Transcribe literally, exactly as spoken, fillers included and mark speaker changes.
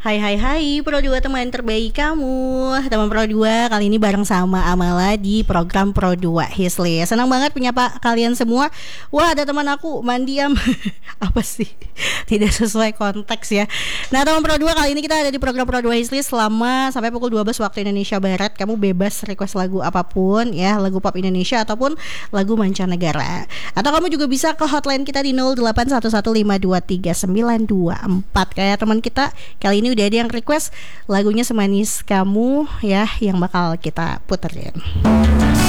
Speaker 1: Hai hai hai Pro dua teman terbaik kamu. Teman Pro dua kali ini bareng sama Amala di program Pro dua Hislist. Senang banget punya pak kalian semua. Wah, ada teman aku mandiam. Apa sih? Tidak sesuai konteks ya. Nah, teman Pro dua kali ini kita ada di program Pro dua Hislist selama sampai pukul dua belas waktu Indonesia Barat. Kamu bebas request lagu apapun ya, lagu pop Indonesia ataupun lagu mancanegara. Atau kamu juga bisa ke hotline kita di nol delapan satu satu lima dua tiga sembilan dua empat. Kayak teman kita kali ini udah ada yang request lagunya Semanis Kamu ya, yang bakal kita puterin.